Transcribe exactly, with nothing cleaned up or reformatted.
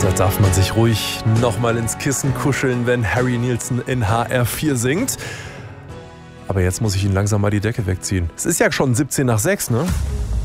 Da darf man sich ruhig nochmal ins Kissen kuscheln, wenn Harry Nilsson in H R vier singt. Aber jetzt muss ich ihn langsam mal die Decke wegziehen. Es ist ja schon siebzehn nach sechs, ne?